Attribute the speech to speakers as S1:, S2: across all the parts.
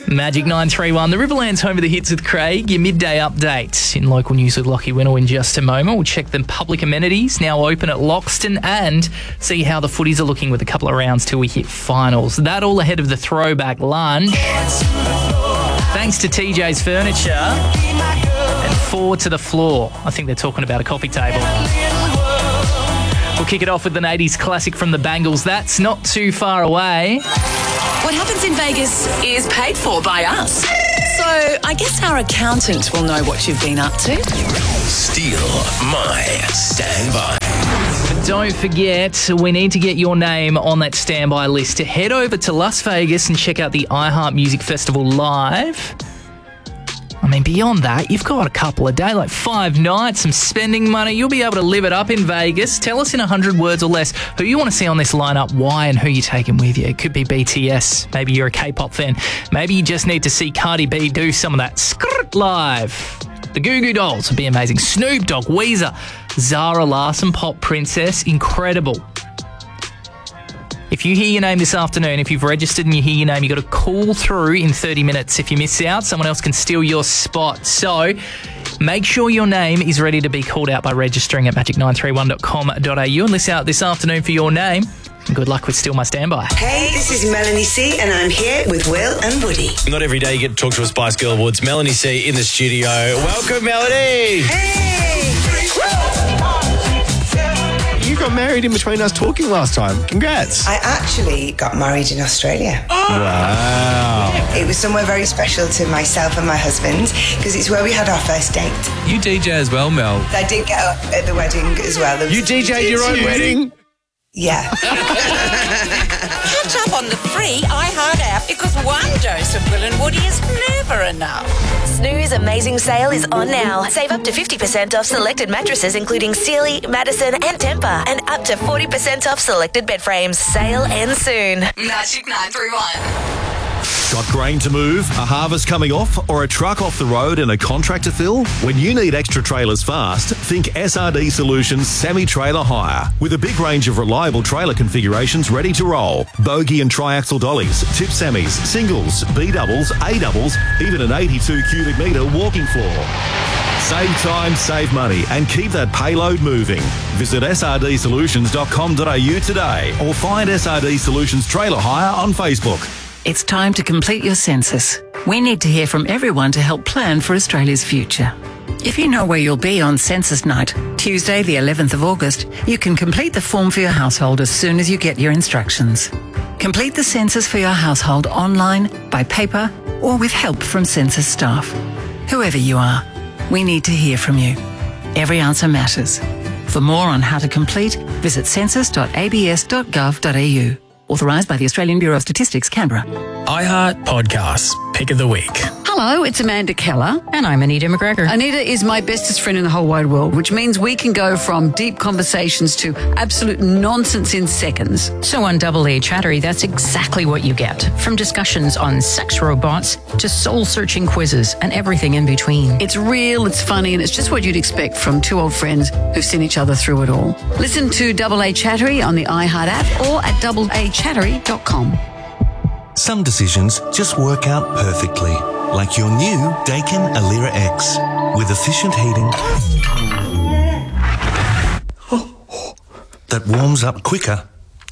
S1: Magic 931, the Riverland's home of the hits with Craig. Your midday update in local news with Lockie Winnell in just a moment. We'll check the public amenities now open at Loxton and see how the footies are looking with a couple of rounds till we hit finals. That all ahead of the throwback lunch. Thanks to TJ's Furniture and Forward to the Floor. I think they're talking about a coffee table. We'll kick it off with an 80s classic from the Bangles. That's Not Too Far Away.
S2: What happens in Vegas is paid for by us. So I guess our accountant will know what you've been up to.
S3: Steal my standby.
S1: But don't forget, we need to get your name on that standby list to head over to Las Vegas and check out the iHeart Music Festival live. I mean, beyond that, you've got a couple of days, like 5 nights, some spending money. You'll be able to live it up in Vegas. Tell us in 100 words or less who you want to see on this lineup, why, and who you're taking with you. It could be BTS. Maybe you're a K-pop fan. Maybe you just need to see Cardi B do some of that skrrt live. The Goo Goo Dolls would be amazing. Snoop Dogg, Weezer, Zara Larsson, Pop Princess, incredible. If you hear your name this afternoon, if you've registered and you hear your name, you've got to call through in 30 minutes. If you miss out, someone else can steal your spot. So make sure your name is ready to be called out by registering at magic931.com.au and listen out this afternoon for your name. And good luck with Steal My Standby.
S4: Hey, this is Melanie C and I'm here with Will and Woody.
S5: Not every day you get to talk to a Spice Girl Awards. Melanie C in the studio. Welcome, Melanie.
S4: Hey!
S5: You got married in between us talking last time. Congrats.
S4: I actually got married in Australia.
S5: Wow.
S4: It was somewhere very special to myself and my husband because it's where we had our first date.
S6: You DJ as well, Mel.
S4: I did get up at the wedding as well.
S5: You DJ'd your own wedding?
S4: Yeah.
S2: Catch up on the free iHeart app because one dose of Will and Woody is never enough.
S7: Snooze Amazing Sale is on now. Save up to 50% off selected mattresses including Sealy, Madison and Tempur and up to 40% off selected bed frames. Sale ends soon.
S2: Magic 931.
S8: Got grain to move, a harvest coming off, or a truck off the road and a contract to fill? When you need extra trailers fast, think SRD Solutions Semi-Trailer Hire. With a big range of reliable trailer configurations ready to roll. Bogey and triaxle dollies, tip semis, singles, B-doubles, A-doubles, even an 82 cubic metre walking floor. Save time, save money, and keep that payload moving. Visit srdsolutions.com.au today or find SRD Solutions Trailer Hire on Facebook.
S9: It's time to complete your census. We need to hear from everyone to help plan for Australia's future. If you know where you'll be on census night, Tuesday the 11th of August, you can complete the form for your household as soon as you get your instructions. Complete the census for your household online, by paper, or with help from census staff. Whoever you are, we need to hear from you. Every answer matters. For more on how to complete, visit census.abs.gov.au. Authorised by the Australian Bureau of Statistics, Canberra.
S10: iHeart Podcasts, Pick of the Week.
S11: Hello, it's Amanda Keller.
S12: And I'm Anita McGregor.
S11: Anita is my bestest friend in the whole wide world, which means we can go from deep conversations to absolute nonsense in seconds.
S12: So on Double A Chattery, that's exactly what you get. From discussions on sex robots to soul-searching quizzes and everything in between.
S11: It's real, it's funny, and it's just what you'd expect from two old friends who've seen each other through it all. Listen to Double A Chattery on the iHeart app or at doubleachattery.com.
S13: Some decisions just work out perfectly. Like your new Daikin Alira X with efficient heating that warms up quicker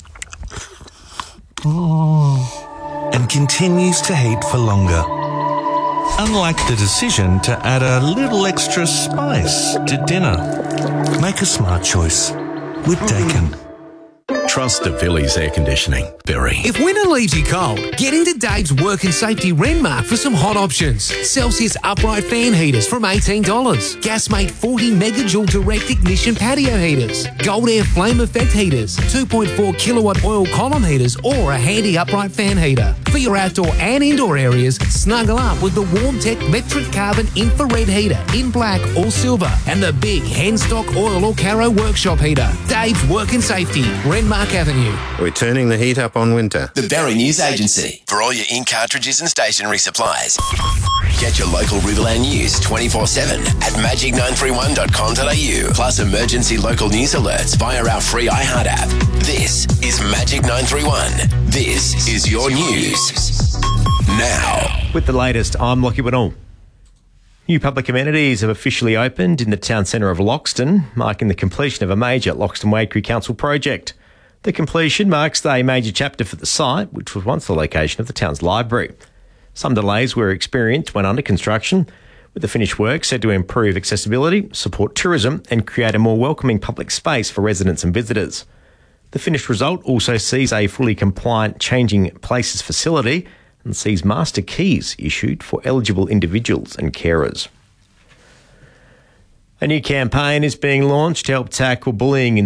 S13: and continues to heat for longer. Unlike the decision to add a little extra spice to dinner. Make a smart choice with Daikin.
S3: Trust the Phillies air conditioning. Very.
S14: If winter leaves you cold, get into Dave's Work and Safety Renmark for some hot options. Celsius upright fan heaters from $18. Gasmate 40 megajoule direct ignition patio heaters. Gold Air flame effect heaters. 2.4 kilowatt oil column heaters or a handy upright fan heater. For your outdoor and indoor areas, snuggle up with the WarmTech metric carbon infrared heater in black or silver and the big Henstock oil or Caro workshop heater. Dave's Work and Safety, Renmark Avenue.
S15: We're turning the heat up on winter.
S3: The Berry News Agency for all your ink cartridges and stationery supplies. Get your local Riverland news 24/7 at magic931.com.au. Plus emergency local news alerts via our free iHeart app. This is Magic 931. This is your news. Now.
S6: With the latest, I'm Lockie Winnell. New public amenities have officially opened in the town centre of Loxton, marking the completion of a major Loxton Wade Creek Council project. The completion marks a major chapter for the site, which was once the location of the town's library. Some delays were experienced when under construction, with the finished work said to improve accessibility, support tourism and create a more welcoming public space for residents and visitors. The finished result also sees a fully compliant changing places facility and sees master keys issued for eligible individuals and carers. A new campaign is being launched to help tackle bullying in